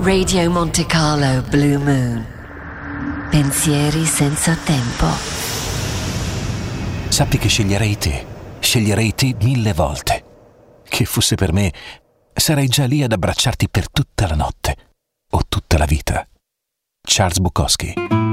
Radio Monte Carlo Blue Moon. Pensieri senza tempo. Sappi che sceglierei te 1000 volte. Che fosse per me, sarei già lì ad abbracciarti per tutta la notte o tutta la vita. Charles Bukowski.